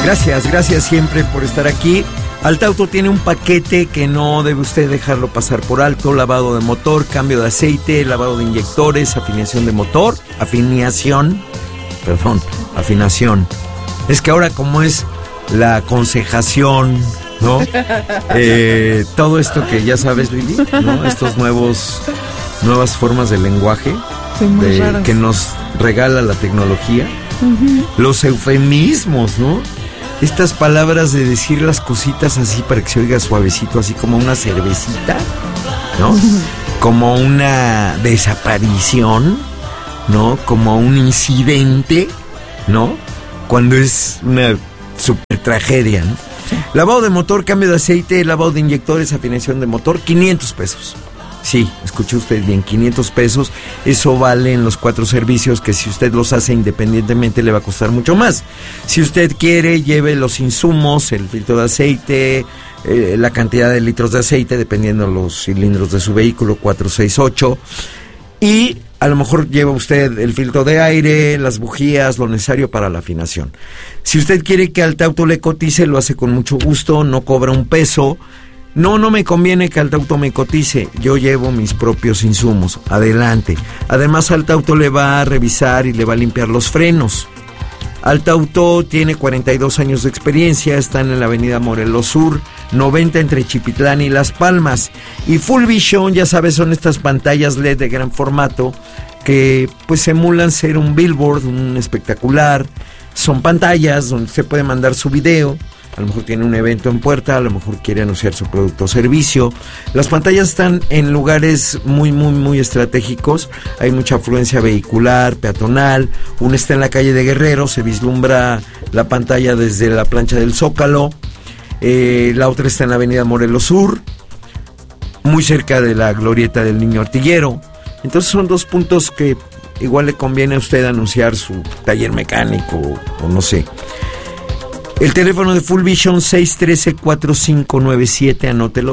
Gracias siempre por estar aquí. Altauto tiene un paquete que no debe usted dejarlo pasar por alto: lavado de motor, cambio de aceite, lavado de inyectores, afinación de motor, afinación. Es que ahora, como es la aconsejación, ¿no? Todo esto que ya sabes, Lili, ¿no? Estos nuevas formas de lenguaje que nos regala la tecnología. Uh-huh. Los eufemismos, ¿no? Estas palabras de decir las cositas así para que se oiga suavecito, así como una cervecita, ¿no? Uh-huh. Como una desaparición, ¿no? Como un incidente, ¿no? Cuando es una super tragedia, ¿no? Lavado de motor, cambio de aceite, lavado de inyectores, afinación de motor, 500 pesos. Sí, escuchó usted bien, 500 pesos. Eso vale en los 4 servicios, que si usted los hace independientemente le va a costar mucho más. Si usted quiere, lleve los insumos, el filtro de aceite, la cantidad de litros de aceite, dependiendo de los cilindros de su vehículo, 4, 6, 8. Y a lo mejor lleva usted el filtro de aire, las bujías, lo necesario para la afinación. Si usted quiere que Altauto le cotice, lo hace con mucho gusto, no cobra un peso. No me conviene que Altauto me cotice, yo llevo mis propios insumos, adelante. Además, Altauto le va a revisar y le va a limpiar los frenos. Altauto tiene 42 años de experiencia, están en la avenida Morelos Sur, 90 entre Chipitlán y Las Palmas. Y Full Vision, ya sabes, son estas pantallas LED de gran formato que pues emulan ser un billboard, un espectacular. Son pantallas donde usted puede mandar su video. A lo mejor tiene un evento en puerta, a lo mejor quiere anunciar su producto o servicio. Las pantallas están en lugares muy estratégicos. Hay mucha afluencia vehicular, peatonal. Una está en la calle de Guerrero, se vislumbra la pantalla desde la plancha del Zócalo. La otra está en la avenida Morelos Sur, muy cerca de la glorieta del Niño Artillero. Entonces son 2 puntos que igual le conviene a usted anunciar su taller mecánico o no sé. El teléfono de Full Vision, 613-4597, anótelo,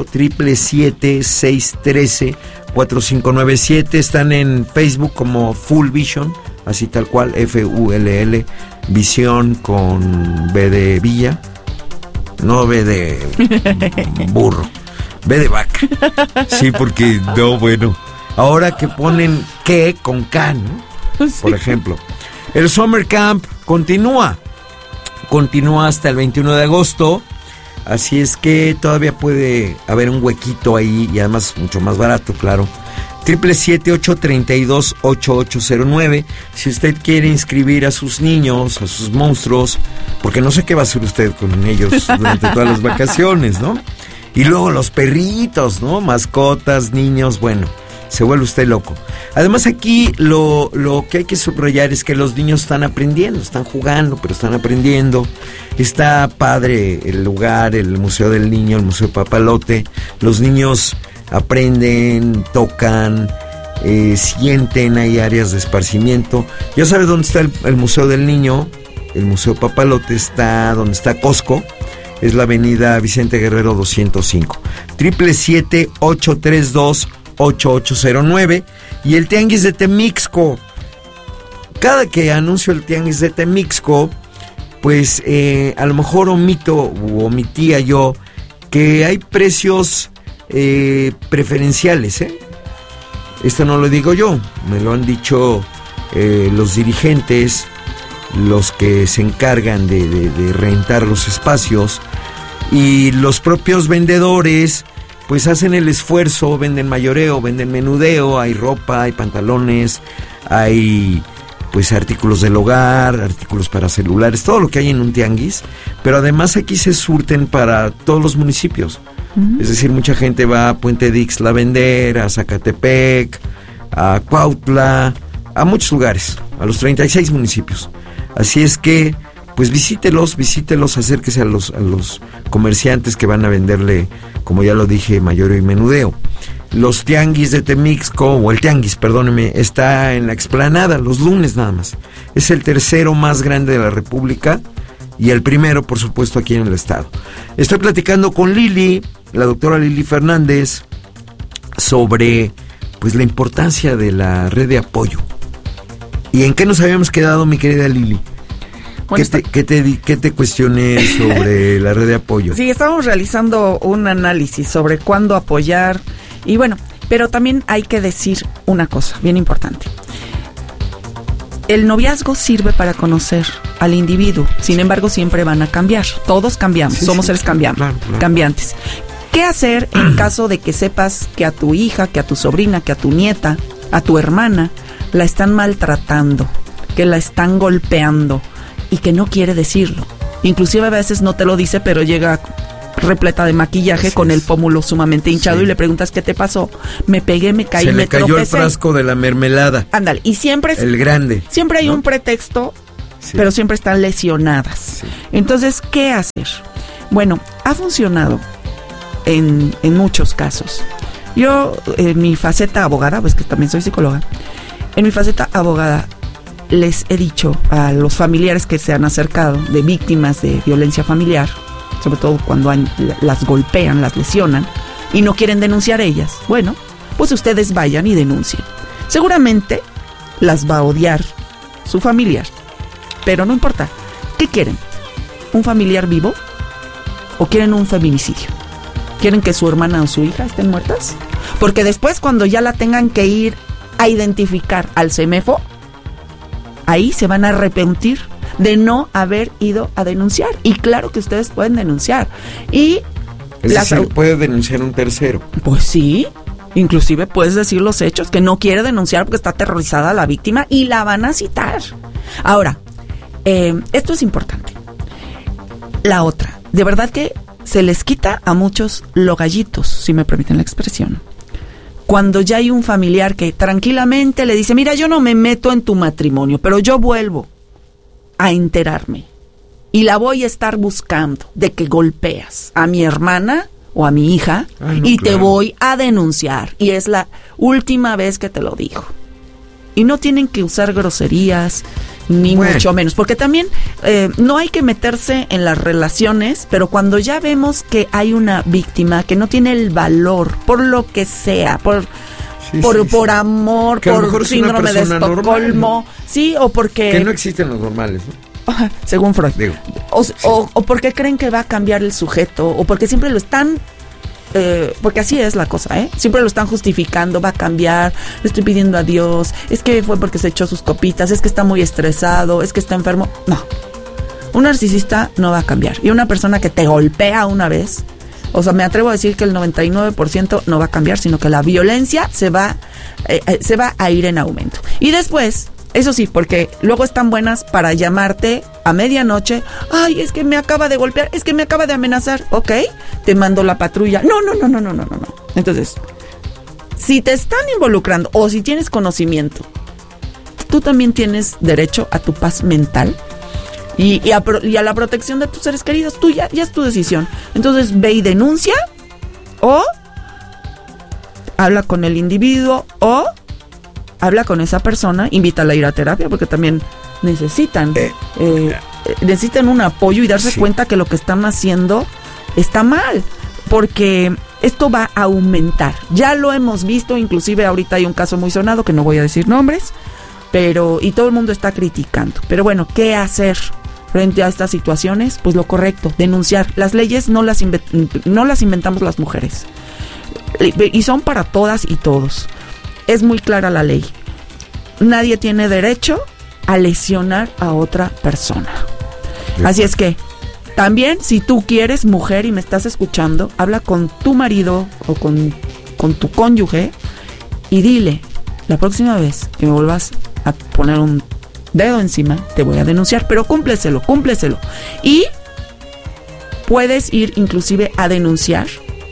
777-613-4597. Están en Facebook como Full Vision, así tal cual, Full, Visión con B de Villa, no B de burro, B de vaca. Sí, porque, no, bueno, ahora que ponen que con K, ¿no? Por ejemplo. El Summer Camp continúa hasta el 21 de agosto, así es que todavía puede haber un huequito ahí y además mucho más barato, claro. 777-832-8809. Si usted quiere inscribir a sus niños, a sus monstruos, porque no sé qué va a hacer usted con ellos durante todas las vacaciones, ¿no? Y luego los perritos, ¿no? Mascotas, niños, bueno, se vuelve usted loco. Además, aquí lo que hay que subrayar es que los niños están aprendiendo, están jugando, pero están aprendiendo. Está padre el lugar, el Museo del Niño, el Museo Papalote. Los niños aprenden, tocan, sienten, hay áreas de esparcimiento. Ya sabes dónde está el Museo del Niño, el Museo Papalote está donde está Costco. Es la avenida Vicente Guerrero 205. 777-832-8809. Y el Tianguis de Temixco. Cada que anuncio el Tianguis de Temixco, pues a lo mejor omitía yo que hay precios preferenciales, Esto no lo digo yo, me lo han dicho los dirigentes, los que se encargan de rentar los espacios, y los propios vendedores pues hacen el esfuerzo, venden mayoreo, venden menudeo, hay ropa, hay pantalones, hay pues artículos del hogar, artículos para celulares, todo lo que hay en un tianguis, pero además aquí se surten para todos los municipios. Uh-huh. Es decir, mucha gente va a Puente de Ixtla a vender, a Zacatepec, a Cuautla, a muchos lugares, a los 36 municipios. Así es que pues visítelos, acérquese a los comerciantes que van a venderle, como ya lo dije, mayoreo y menudeo. Los tianguis de Temixco, o el tianguis, perdóneme, está en la explanada, los lunes nada más. Es el tercero más grande de la República y el primero, por supuesto, aquí en el estado. Estoy platicando con Lili, la doctora Lili Fernández, sobre pues la importancia de la red de apoyo. ¿Y en qué nos habíamos quedado, mi querida Lili? ¿Qué te cuestioné sobre la red de apoyo? Sí, estábamos realizando un análisis sobre cuándo apoyar y bueno, pero también hay que decir una cosa bien importante. El noviazgo sirve para conocer al individuo, sin embargo siempre van a cambiar, todos cambiamos, somos seres cambiantes. ¿Qué hacer en caso de que sepas que a tu hija, que a tu sobrina, que a tu nieta, a tu hermana la están maltratando, que la están golpeando y que no quiere decirlo? Inclusive a veces no te lo dice, pero llega repleta de maquillaje con el pómulo sumamente hinchado y le preguntas ¿qué te pasó? Me pegué, me caí, me tropecé. Se le cayó el frasco de la mermelada. Ándale, y siempre el grande. Siempre hay un pretexto, pero siempre están lesionadas. Entonces, ¿qué hacer? Bueno, ha funcionado en muchos casos. Yo, en mi faceta abogada, pues que también soy psicóloga, en mi faceta abogada les he dicho a los familiares que se han acercado de víctimas de violencia familiar, sobre todo cuando las golpean, las lesionan y no quieren denunciar ellas, bueno, pues ustedes vayan y denuncien. Seguramente las va a odiar su familiar, pero no importa. ¿Qué quieren? ¿Un familiar vivo? ¿O quieren un feminicidio? ¿Quieren que su hermana o su hija estén muertas? Porque después, cuando ya la tengan que ir a identificar al CEMEFO, ahí se van a arrepentir de no haber ido a denunciar. Y claro que ustedes pueden denunciar. Y puede denunciar un tercero. Pues sí. Inclusive puedes decir los hechos, que no quiere denunciar porque está aterrorizada la víctima y la van a citar. Ahora, esto es importante. La otra, de verdad que se les quita a muchos los gallitos, si me permiten la expresión, cuando ya hay un familiar que tranquilamente le dice, mira, yo no me meto en tu matrimonio, pero yo vuelvo a enterarme y la voy a estar buscando de que golpeas a mi hermana o a mi hija te voy a denunciar y es la última vez que te lo digo. Y no tienen que usar groserías ni mucho menos, porque también no hay que meterse en las relaciones, pero cuando ya vemos que hay una víctima que no tiene el valor por lo que sea, por amor, que por síndrome de Estocolmo, sí, o porque que no existen los normales, ¿no? Según Freud, o porque creen que va a cambiar el sujeto, o porque siempre lo están porque así es la cosa, siempre lo están justificando, va a cambiar, le estoy pidiendo a Dios, es que fue porque se echó sus copitas, es que está muy estresado, es que está enfermo. No, un narcisista no va a cambiar, y una persona que te golpea una vez, o sea, me atrevo a decir que el 99% no va a cambiar, sino que la violencia se va a ir en aumento. Y después, eso sí, porque luego están buenas para llamarte a medianoche. Ay, es que me acaba de golpear, es que me acaba de amenazar. Ok, te mando la patrulla. No. Entonces, si te están involucrando o si tienes conocimiento, tú también tienes derecho a tu paz mental y a la protección de tus seres queridos. Tú ya es tu decisión. Entonces, ve y denuncia, o habla con el individuo, o habla con esa persona, invítala a ir a terapia, porque también necesitan un apoyo y darse cuenta que lo que están haciendo está mal, porque esto va a aumentar. Ya lo hemos visto, inclusive ahorita hay un caso muy sonado, que no voy a decir nombres, y todo el mundo está criticando. Pero bueno, ¿qué hacer frente a estas situaciones? Pues lo correcto, denunciar. Las leyes no las inventamos las mujeres, y son para todas y todos. Es muy clara la ley. Nadie tiene derecho a lesionar a otra persona. Así es que, también, si tú quieres, mujer, y me estás escuchando, habla con tu marido o con tu cónyuge y dile, la próxima vez que me vuelvas a poner un dedo encima, te voy a denunciar, pero cúmpleselo. Y puedes ir inclusive a denunciar,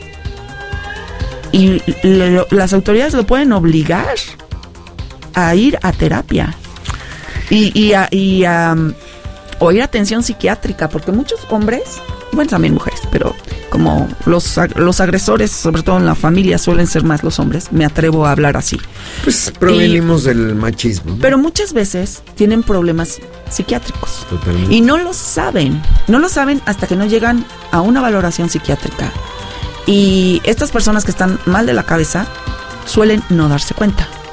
y las autoridades lo pueden obligar a ir a terapia o ir a atención psiquiátrica, porque muchos hombres, bueno, también mujeres, pero como los agresores, sobre todo en la familia, suelen ser más los hombres, me atrevo a hablar así. Pues provenimos del machismo, ¿no? Pero muchas veces tienen problemas psiquiátricos. Totalmente. Y no lo saben hasta que no llegan a una valoración psiquiátrica. Y estas personas que están mal de la cabeza suelen no darse cuenta.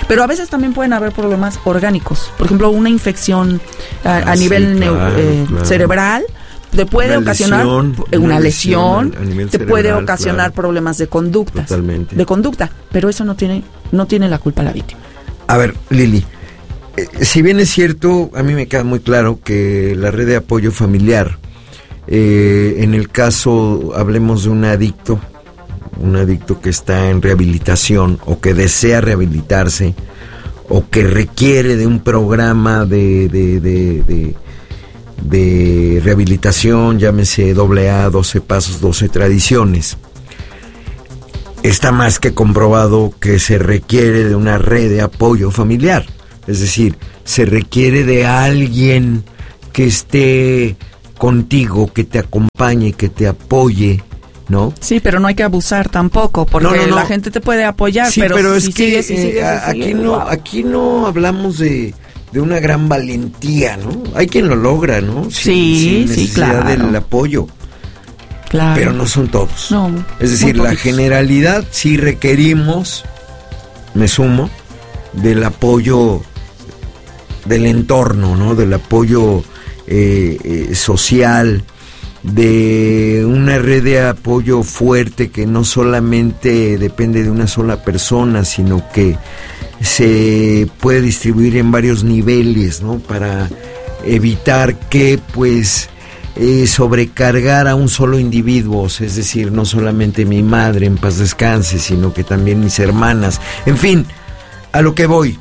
Pero a veces también pueden haber problemas orgánicos. Por ejemplo, una infección a nivel cerebral te puede ocasionar una lesión, te puede ocasionar problemas de conducta. Totalmente. De conducta, pero eso no tiene la culpa la víctima. A ver, Lili, si bien es cierto, a mí me queda muy claro que la red de apoyo familiar, en el caso, hablemos de un adicto que está en rehabilitación o que desea rehabilitarse o que requiere de un programa de rehabilitación, llámese AA, 12 pasos, 12 tradiciones. Está más que comprobado que se requiere de una red de apoyo familiar. Es decir, se requiere de alguien que esté contigo, que te acompañe, que te apoye, ¿no? Sí, pero no hay que abusar tampoco, porque la gente te puede apoyar, sí, pero es si que sigues, aquí no hablamos de una gran valentía, ¿no? Hay quien lo logra, ¿no? Sin necesidad del apoyo. Claro. Pero no son todos. No, es decir, la generalidad sí requerimos, me sumo, del apoyo del entorno, ¿no? Del apoyo social, de una red de apoyo fuerte que no solamente depende de una sola persona, sino que se puede distribuir en varios niveles, ¿no? Para evitar que, pues, sobrecargar a un solo individuo, es decir, no solamente mi madre, en paz descanse, sino que también mis hermanas, en fin, a lo que voy,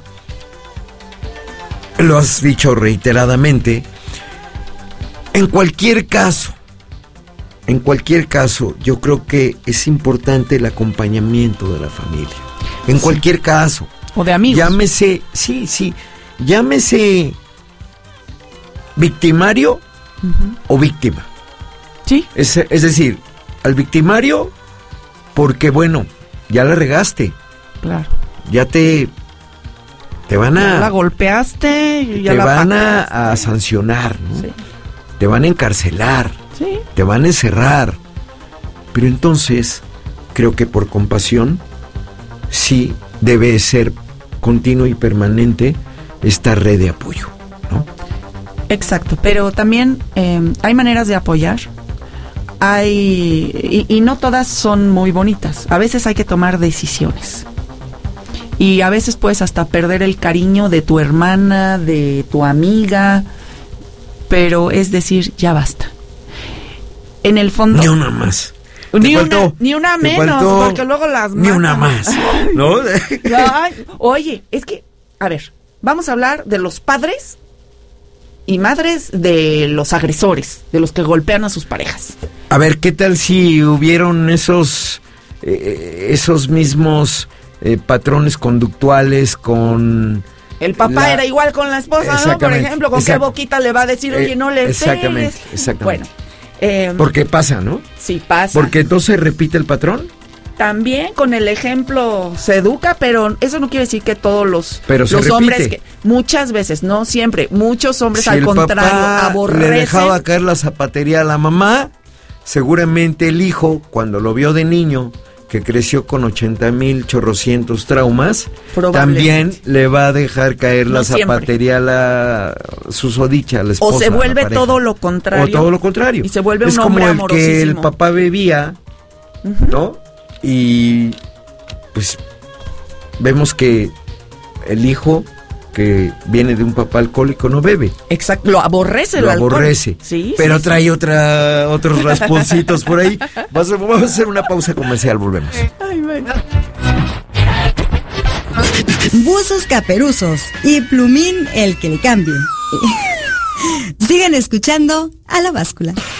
lo has dicho reiteradamente, en cualquier caso, yo creo que es importante el acompañamiento de la familia, en cualquier caso. O de amigos. Llámese victimario o víctima. Sí. Es decir, al victimario, porque bueno, ya la regaste. Claro. Ya te van a... Ya la golpeaste y ya te la van a sancionar, ¿no? Sí. Te van a encarcelar. Sí. Te van a encerrar. Pero entonces, creo que por compasión, sí debe ser continuo y permanente esta red de apoyo, ¿no? Exacto, pero también hay maneras de apoyar, y no todas son muy bonitas. A veces hay que tomar decisiones y a veces puedes hasta perder el cariño de tu hermana, de tu amiga, pero es decir, ya basta. En el fondo... Ni una más. Ni una menos, porque luego las matan. Ni una más, ¿no? Ay, oye, es que, a ver, vamos a hablar de los padres y madres de los agresores, de los que golpean a sus parejas. A ver, ¿qué tal si hubieron esos mismos patrones conductuales con... El papá era igual con la esposa, ¿no? Por ejemplo, ¿con qué boquita le va a decir, oye, no le Exactamente. Bueno. Porque pasa, ¿no? Sí, pasa. Porque entonces repite el patrón. También con el ejemplo se educa, pero eso no quiere decir que todos los hombres, muchas veces, no siempre, muchos hombres si al contrario aborrecen. Le dejaba caer la zapatería a la mamá, seguramente el hijo, cuando lo vio de niño, que creció con 80,000 chorrocientos traumas, también le va a dejar caer la zapatería a la susodicha, a la esposa. O se vuelve todo lo contrario. O todo lo contrario. Y se vuelve un hombre amorosísimo. Es como el que el papá bebía, ¿no? Y pues vemos que el hijo que viene de un papá alcohólico no bebe. Exacto, lo aborrece el alcohol. Lo aborrece, sí, pero trae otros rasponcitos por ahí. Vamos a hacer una pausa comercial, volvemos. Ay, bueno. Buzos caperuzos y Plumín el que le cambie. Sigan escuchando A la Báscula.